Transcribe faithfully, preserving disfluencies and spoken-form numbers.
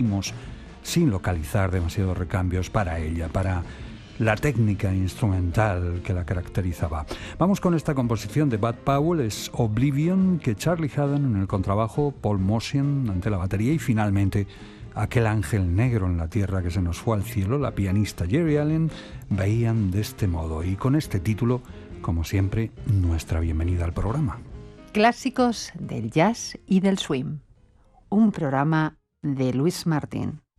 seguimos sin localizar demasiados recambios para ella, para la técnica instrumental que la caracterizaba. Vamos con esta composición de Bud Powell, es Oblivion, que Charlie Haddon en el contrabajo, Paul Motian ante la batería y finalmente aquel ángel negro en la tierra que se nos fue al cielo, la pianista Geri Allen, veían de este modo. Y con este título, como siempre, nuestra bienvenida al programa. Clásicos del jazz y del swing. Un programa de Luis Martín.